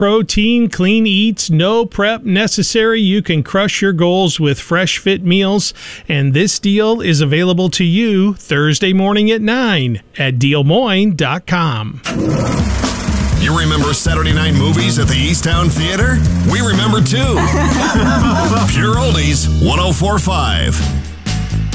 protein, clean eats, no prep necessary. You can crush your goals with fresh fit meals. And this deal is available to you Thursday morning at 9 at DealMoine.com. You remember Saturday night movies at the Easttown Theater? We remember too. Pure Oldies 104.5.